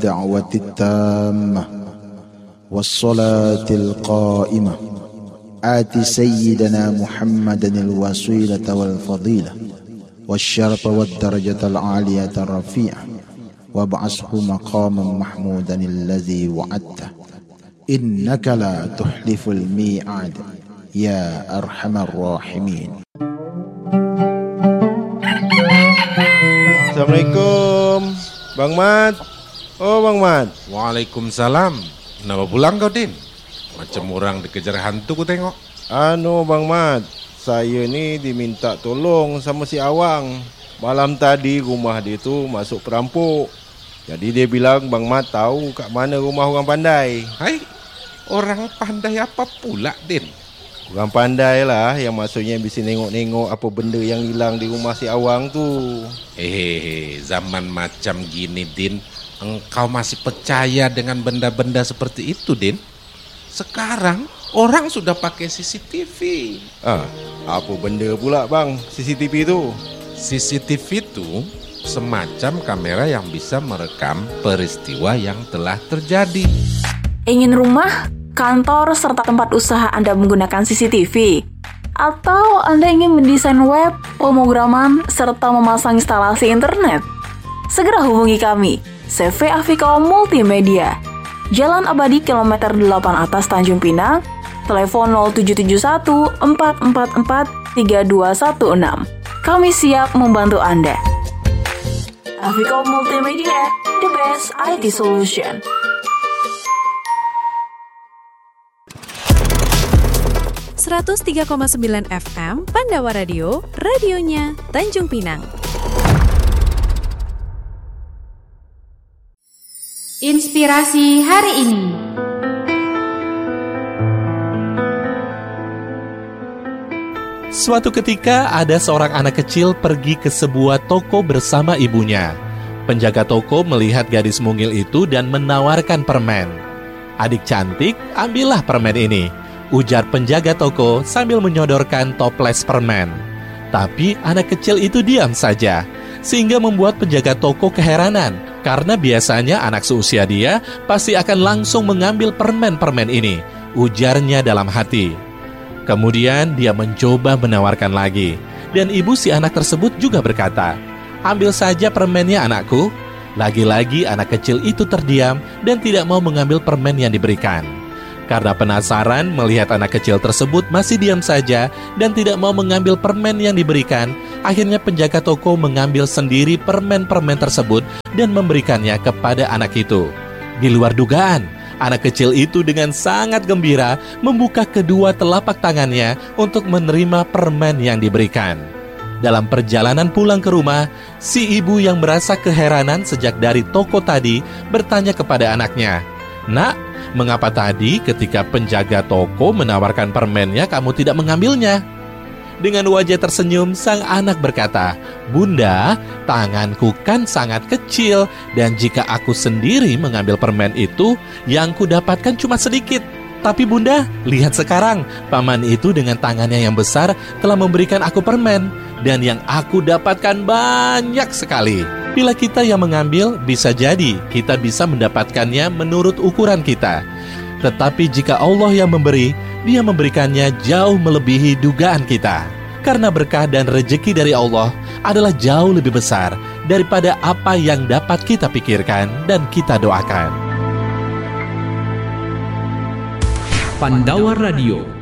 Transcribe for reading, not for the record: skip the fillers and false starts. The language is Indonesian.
الدعوة التامة والصلاة القائمة آت سيدنا محمدا الوسيلة والفضيلة والشرف والدرجة العالية الرفيعة وابعثه مقاما محمودا الذي وعدته إنك لا تخلف الميعاد يا أرحم الراحمين. Assalamualaikum Bang Mat. Oh Bang Mat. Waalaikumsalam. Kenapa pulang kau, Din? Macam orang dikejar hantu ku tengok. Bang Mat, saya ni diminta tolong sama si Awang. Malam tadi rumah dia tu masuk perampok. Jadi dia bilang Bang Mat tahu kat mana rumah orang pandai. Hai, orang pandai apa pula, Din? Orang pandai lah, yang maksudnya bisa nengok-nengok apa benda yang hilang di rumah si Awang tu. Zaman macam gini, Din, engkau masih percaya dengan benda-benda seperti itu, Din? Sekarang orang sudah pakai CCTV. Apa benda pula bang CCTV tu? CCTV itu semacam kamera yang bisa merekam peristiwa yang telah terjadi. Ingin rumah, kantor, serta tempat usaha Anda menggunakan CCTV? Atau Anda ingin mendesain web, pemrograman, serta memasang instalasi internet? Segera hubungi kami, CV Afiko Multimedia, Jalan Abadi Kilometer 8 atas Tanjung Pinang, telepon 0771 444 3216. Kami siap membantu Anda. Afiko Multimedia, the best IT solution. .3,9 FM Pandawa Radio, radionya Tanjung Pinang. Inspirasi hari ini. Suatu ketika ada seorang anak kecil pergi ke sebuah toko bersama ibunya. Penjaga toko melihat gadis mungil itu dan menawarkan permen. "Adik cantik, ambillah permen ini," ujar penjaga toko sambil menyodorkan toples permen. Tapi anak kecil itu diam saja, sehingga membuat penjaga toko keheranan, karena biasanya anak seusia dia pasti akan langsung mengambil permen-permen ini, ujarnya dalam hati. Kemudian dia mencoba menawarkan lagi, dan ibu si anak tersebut juga berkata, "Ambil saja permennya anakku." Lagi-lagi anak kecil itu terdiam dan tidak mau mengambil permen yang diberikan. Karena penasaran melihat anak kecil tersebut masih diam saja dan tidak mau mengambil permen yang diberikan, akhirnya penjaga toko mengambil sendiri permen-permen tersebut dan memberikannya kepada anak itu. Di luar dugaan, anak kecil itu dengan sangat gembira membuka kedua telapak tangannya untuk menerima permen yang diberikan. Dalam perjalanan pulang ke rumah, si ibu yang merasa keheranan sejak dari toko tadi bertanya kepada anaknya, "Nak, mengapa tadi ketika penjaga toko menawarkan permennya kamu tidak mengambilnya?" Dengan wajah tersenyum, sang anak berkata, "Bunda, tanganku kan sangat kecil, dan jika aku sendiri mengambil permen itu, yang kudapatkan cuma sedikit. Tapi Bunda, lihat sekarang, paman itu dengan tangannya yang besar telah memberikan aku permen, dan yang aku dapatkan banyak sekali." Bila kita yang mengambil, bisa jadi kita bisa mendapatkannya menurut ukuran kita. Tetapi jika Allah yang memberi, Dia memberikannya jauh melebihi dugaan kita. Karena berkah dan rejeki dari Allah adalah jauh lebih besar daripada apa yang dapat kita pikirkan dan kita doakan. Pandawa Radio